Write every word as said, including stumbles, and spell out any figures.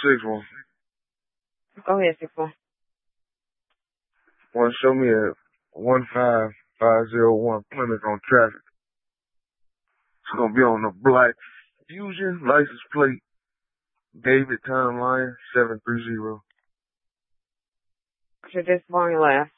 six one. Go ahead, six one. Want to show me a one five five zero one Plymouth on traffic. It's gonna be on the black Fusion license plate. David Time Lion seven three zero. Should this long last?